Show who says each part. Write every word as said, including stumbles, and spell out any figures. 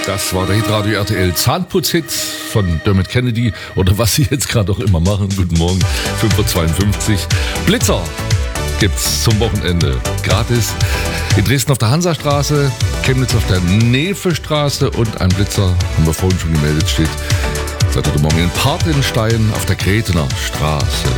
Speaker 1: Das war der Hitradio R T L Zahnputz-Hit von Dermot Kennedy oder was sie jetzt gerade auch immer machen. Guten Morgen, fünf Uhr zweiundfünfzig. Blitzer gibt's zum Wochenende gratis in Dresden auf der Hansastraße, Chemnitz auf der Nevestraße und ein Blitzer, haben wir vorhin schon gemeldet, steht seit heute Morgen in Partenstein auf der Kretener Straße.